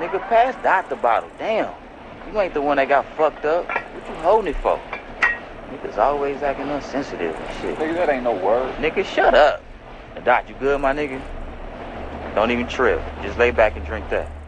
Nigga, pass Dot the bottle. Damn. You ain't the one that got fucked up. What you holding it for? Niggas always acting insensitive and shit. Nigga, that ain't no word. Nigga, shut up. Now, Dot, you good, my nigga? Don't even trip. Just lay back and drink that.